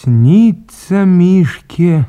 Снится Мишке,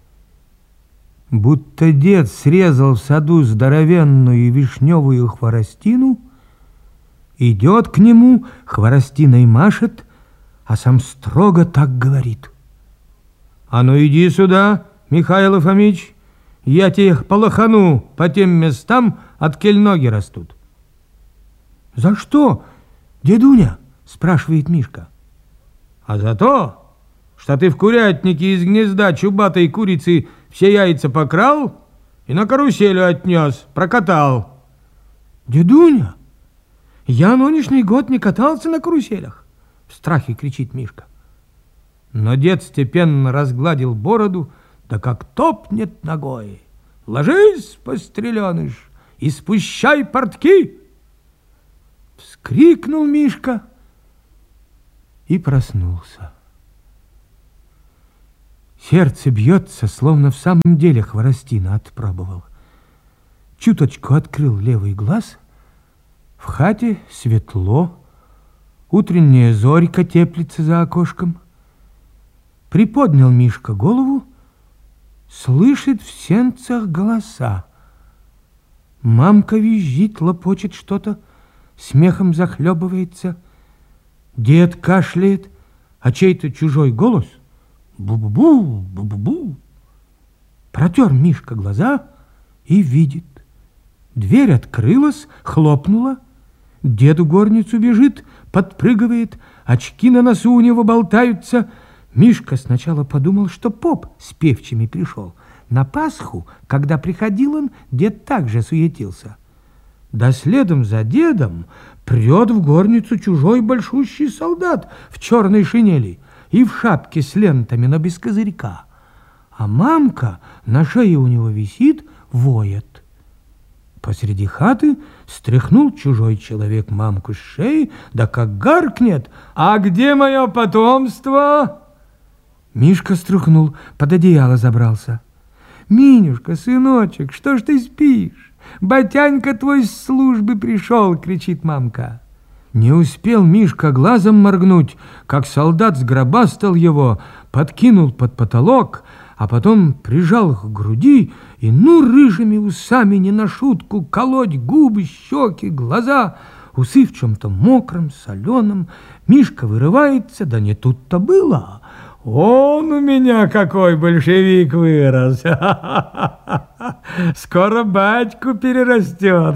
будто дед срезал в саду здоровенную вишневую хворостину, идет к нему, хворостиной машет, а сам строго так говорит: «А ну иди сюда, Михаил Фомич, я тебе полохану по тем местам, откель ноги растут». «За что, дедуня?» – спрашивает Мишка. «А за то, что ты в курятнике из гнезда чубатой курицы все яйца покрал и на каруселю отнес, прокатал». «Дедуня, я нынешний год не катался на каруселях!» — в страхе кричит Мишка. Но дед степенно разгладил бороду, да как топнет ногой: «Ложись, постреленыш, и спущай портки!» Вскрикнул Мишка и проснулся. Сердце бьется, словно в самом деле хворостина отпробовал. Чуточку открыл левый глаз. В хате светло, утренняя зорька теплится за окошком. Приподнял Мишка голову, слышит в сенцах голоса. Мамка визжит, лопочет что-то, смехом захлебывается. Дед кашляет, а чей-то чужой голос: «Бу-бу-бу, бу-бу-бу». Протер Мишка глаза и видит. Дверь открылась, хлопнула. Дед в горницу бежит, подпрыгивает, очки на носу у него болтаются. Мишка сначала подумал, что поп с певчими пришел. На Пасху, когда приходил он, дед также суетился. Да следом за дедом прет в горницу чужой большущий солдат в черной шинели и в шапке с лентами, но без козырька. А мамка на шее у него висит, воет. Посреди хаты стряхнул чужой человек мамку с шеи, да как гаркнет: «А где мое потомство?» Мишка стряхнул, под одеяло забрался. «Минюшка, сыночек, что ж ты спишь? Батянька твой с службы пришел!» — кричит мамка. Не успел Мишка глазом моргнуть, как солдат сгробастал его, подкинул под потолок, а потом прижал их к груди и рыжими усами не на шутку колоть губы, щеки, глаза. Усы в чем-то мокром, соленом. Мишка вырывается, да не тут-то было. «Он у меня какой большевик вырос! Скоро батьку перерастет!»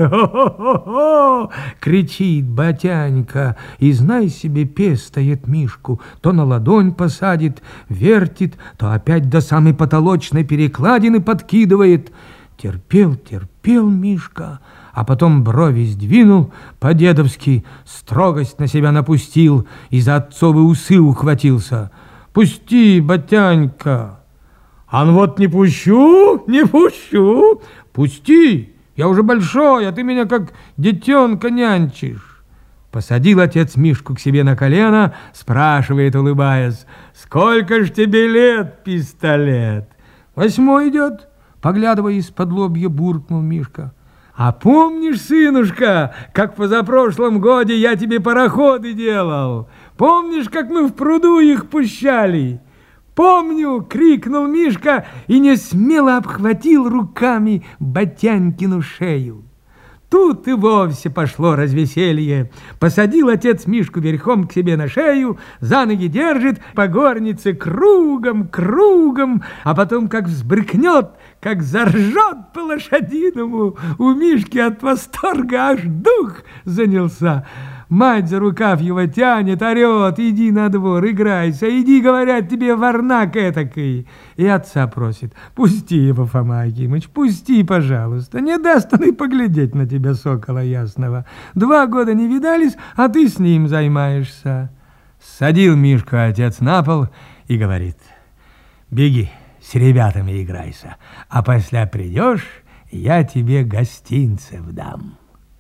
кричит батянька, и, знай себе, пестает Мишку. То на ладонь посадит, вертит, то опять до самой потолочной перекладины подкидывает. Терпел Мишка, а потом брови сдвинул, по-дедовски строгость на себя напустил и за отцовы усы ухватился. «Пусти, батянька!» «Ан вот не пущу, не пущу!» «Пусти! Я уже большой, а ты меня как детенка нянчишь!» Посадил отец Мишку к себе на колено, спрашивает, улыбаясь: «Сколько ж тебе лет, пистолет?» «8 идет», поглядывая из-под лобья, буркнул Мишка. «А помнишь, сынушка, как в позапрошлом годе я тебе пароходы делал? Помнишь, как мы в пруду их пущали?» «Помню!» — крикнул Мишка и несмело обхватил руками батянькину шею. Тут и вовсе пошло развеселье. Посадил отец Мишку верхом к себе на шею, за ноги держит, по горнице кругом, а потом как взбрыкнет, как заржет по-лошадиному. У Мишки от восторга аж дух занялся. Мать за рукав его тянет, орет: «Иди на двор, играйся, иди, говорят тебе, варнак этакой». И отца просит: «Пусти его, Фома Акимыч, пусти, пожалуйста, не даст он и поглядеть на тебя, сокола ясного. 2 года не видались, а ты с ним займаешься». Садил Мишку отец на пол и говорит: «Беги, с ребятами играйся, а после придешь, я тебе гостинцев дам».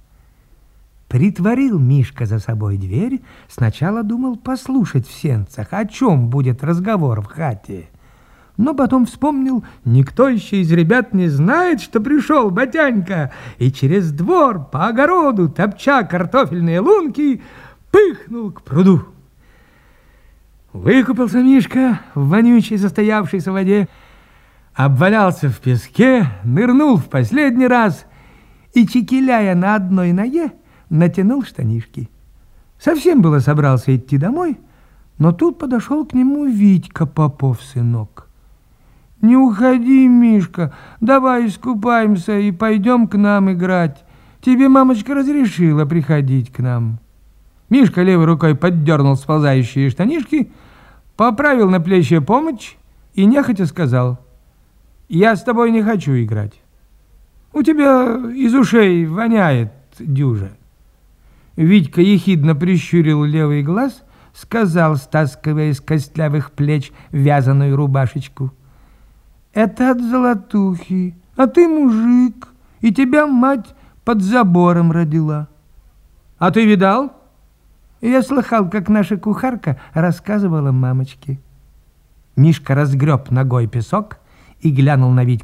Притворил Мишка за собой дверь, сначала думал послушать в сенцах, о чем будет разговор в хате. Но потом вспомнил, никто еще из ребят не знает, что пришел батянька, и через двор по огороду, топча картофельные лунки, пыхнул к пруду. Выкупался Мишка в вонючей застоявшейся воде, обвалялся в песке, нырнул в последний раз и, чекиляя на одной ноге, натянул штанишки. Совсем было собрался идти домой, но тут подошел к нему Витька Попов, сынок. «Не уходи, Мишка, давай искупаемся и пойдем к нам играть. Тебе мамочка разрешила приходить к нам». Мишка левой рукой поддернул сползающие штанишки, поправил на плечи помощь и нехотя сказал: «Я с тобой не хочу играть. У тебя из ушей воняет дюжа». Витька ехидно прищурил левый глаз, сказал, стаскивая из костлявых плеч вязаную рубашечку: «Это от золотухи, а ты мужик, и тебя мать под забором родила». «А ты видал?» «Я слыхал, как наша кухарка рассказывала мамочке». Мишка разгреб ногой песок и глянул на Витьку